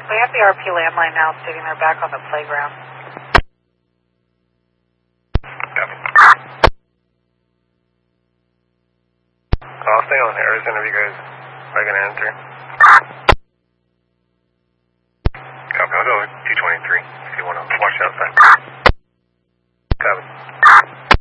We have the RP landline now stating they're back on the playground. Copy. I'll stay on Arizona if you guys are going to enter. Copy, I'll go 223 if you want to watch outside.